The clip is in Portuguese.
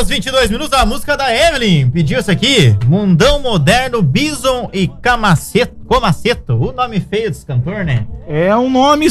horas 22 minutos, a música da Evelyn pediu isso aqui, Mundão Moderno, Bison e Comaceto, o nome feio desse cantor, né? É um nome